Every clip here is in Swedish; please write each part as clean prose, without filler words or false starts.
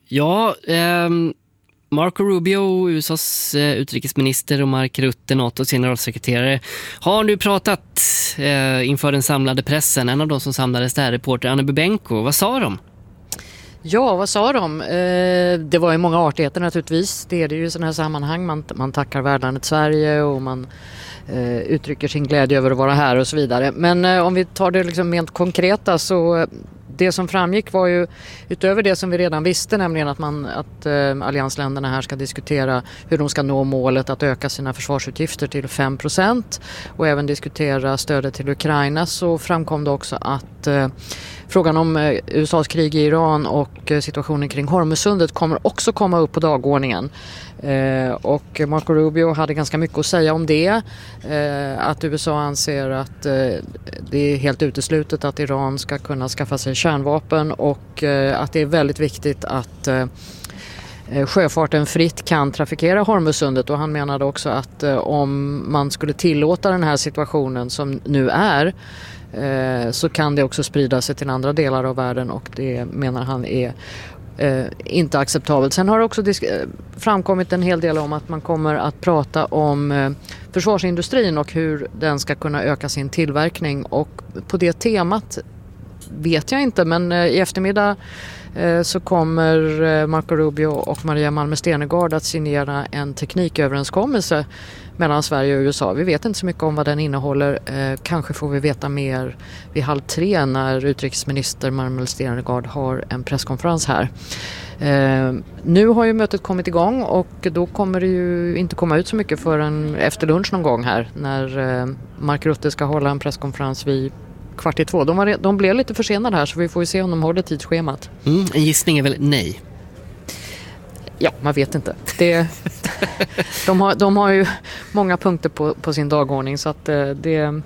Ja, Marco Rubio, USAs utrikesminister, och Mark Rutte, NATOs generalsekreterare, har nu pratat inför den samlade pressen. En av de som samlades där, reporter Anna Bubenko. Vad sa de? Ja, vad sa de? Det var ju många artigheter naturligtvis. Det är det ju i sådana här sammanhang. Man tackar värdlandet Sverige och man uttrycker sin glädje över att vara här och så vidare. Men om vi tar det liksom rent konkreta, så det som framgick var ju utöver det som vi redan visste, nämligen att alliansländerna här ska diskutera hur de ska nå målet att öka sina försvarsutgifter till 5% och även diskutera stödet till Ukraina, så framkom det också att frågan om USAs krig i Iran och situationen kring Hormuzsundet kommer också komma upp på dagordningen. Och Marco Rubio hade ganska mycket att säga om det. Att USA anser att det är helt uteslutet att Iran ska kunna skaffa sig kärnvapen, och att det är väldigt viktigt att sjöfarten fritt kan trafikera Hormuzsundet. Och han menade också att om man skulle tillåta den här situationen som nu är, så kan det också sprida sig till andra delar av världen, och det menar han är inte acceptabelt. Sen har det också framkommit en hel del om att man kommer att prata om försvarsindustrin och hur den ska kunna öka sin tillverkning, och på det temat vet jag inte, men i eftermiddag så kommer Marco Rubio och Maria Malmer Stenergard att signera en tekniköverenskommelse mellan Sverige och USA. Vi vet inte så mycket om vad den innehåller. Kanske får vi veta mer vid 2:30 när utrikesminister Malmer Stenergard har en presskonferens här. Nu har ju mötet kommit igång, och då kommer det ju inte komma ut så mycket förrän efter lunch någon gång här, när Mark Rutte ska hålla en presskonferens vid 1:45. De blev lite försenade här, så vi får ju se om de håller tidsschemat. En gissning är väl nej? Ja, man vet inte. De har ju många punkter på sin dagordning, så att det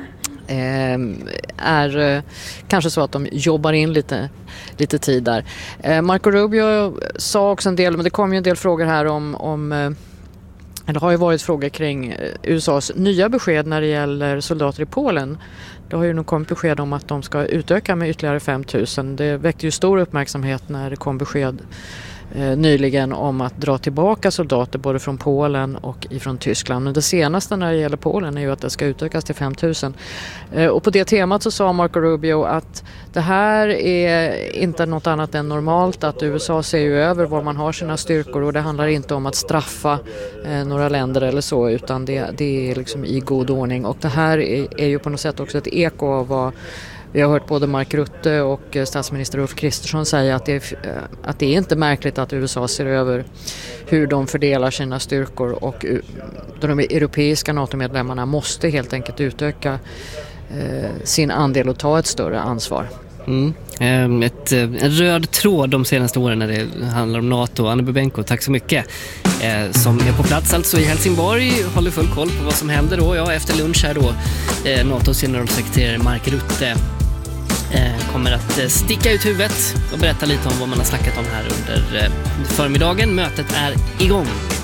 är kanske så att de jobbar in lite tid där. Marco Rubio sa också en del, men det kom ju en del frågor här om eller har ju varit frågor kring USAs nya besked när det gäller soldater i Polen. Det har ju nog kommit besked om att de ska utöka med ytterligare 5 000. Det väckte ju stor uppmärksamhet när det kom besked nyligen om att dra tillbaka soldater både från Polen och ifrån Tyskland. Men det senaste när det gäller Polen är ju att det ska utökas till 5 000. Och på det temat så sa Marco Rubio att det här är inte något annat än normalt, att USA ser ju över var man har sina styrkor, och det handlar inte om att straffa några länder eller så, utan det är liksom i god ordning. Och det här är ju på något sätt också ett eko av vad vi har hört både Mark Rutte och statsminister Ulf Kristersson säga, att det är inte märkligt att USA ser över hur de fördelar sina styrkor, och de europeiska NATO-medlemmarna måste helt enkelt utöka sin andel och ta ett större ansvar. En röd tråd de senaste åren när det handlar om NATO. Anna Bubenko, tack så mycket. Som är på plats alltså i Helsingborg, håller full koll på vad som händer då. Ja, efter lunch här då, NATOs generalsekreterare Mark Rutte kommer att sticka ut huvudet och berätta lite om vad man har snackat om här under förmiddagen. Mötet är igång.